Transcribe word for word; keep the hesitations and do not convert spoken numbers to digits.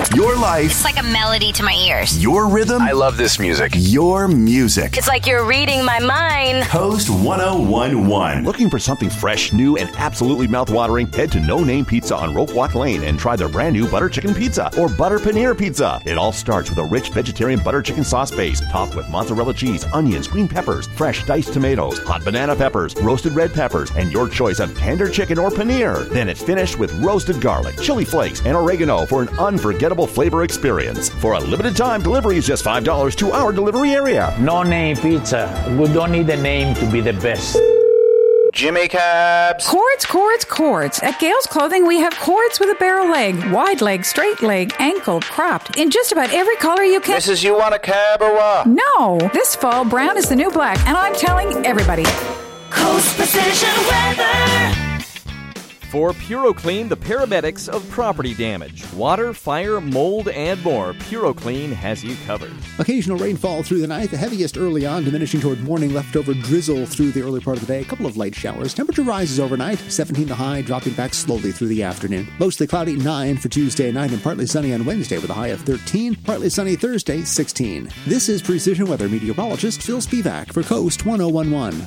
Your life. It's like a melody to my ears. Your rhythm. I love this music. Your music. It's like you're reading my mind. Coast one oh one point one. Looking for something fresh, new, and absolutely mouthwatering? Head to No Name Pizza on Roquewalk Lane and try their brand new butter chicken pizza or butter paneer pizza. It all starts with a rich vegetarian butter chicken sauce base topped with mozzarella cheese, onions, green peppers, fresh diced tomatoes, hot banana peppers, roasted red peppers, and your choice of tender chicken or paneer. Then it's finished with roasted garlic, chili flakes, and oregano for an unforgettable flavor experience. For a limited time, delivery is just five dollars to our delivery area. No Name Pizza. We don't need a name to be the best. Jimmy Cabs. Cords, cords, cords. At Gales Clothing, we have cords with a barrel leg, wide leg, straight leg, ankled, cropped, in just about every color you can. Missus, you want a cab or what? No. This fall, brown is the new black, and I'm telling everybody. Coast Precision Weather. For PuroClean, the paramedics of property damage. Water, fire, mold, and more. PuroClean has you covered. Occasional rainfall through the night, the heaviest early on, diminishing toward morning, leftover drizzle through the early part of the day. A couple of light showers. Temperature rises overnight, seventeen the high, dropping back slowly through the afternoon. Mostly cloudy, nine for Tuesday night, and partly sunny on Wednesday with a high of thirteen. Partly sunny Thursday, sixteen. This is Precision Weather meteorologist Phil Spivak for Coast one oh one point one.